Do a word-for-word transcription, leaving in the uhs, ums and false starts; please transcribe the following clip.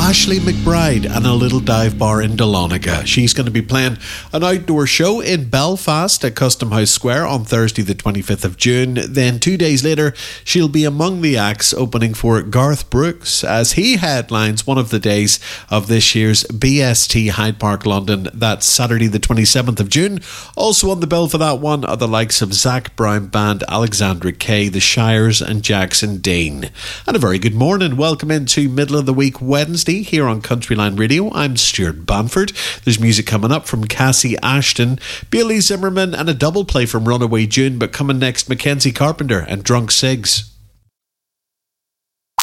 Ashley McBride and a little dive bar in Dahlonega. She's going to be playing an outdoor show in Belfast at Custom House Square on Thursday the twenty-fifth of June. Then two days later, she'll be among the acts opening for Garth Brooks as he headlines one of the days of this year's B S T Hyde Park London. That's Saturday the twenty-seventh of June. Also on the bill for that one are the likes of Zach Brown Band, Alexandra Kay, The Shires and Jackson Dean. And a very good morning. Welcome into Middle of the Week Wednesday here on Countryline Radio. I'm Stuart Banford. There's music coming up from Cassie Ashton, Bailey Zimmerman and a double play from Runaway June, but coming next, Mackenzie Carpenter and Drunk Sigs.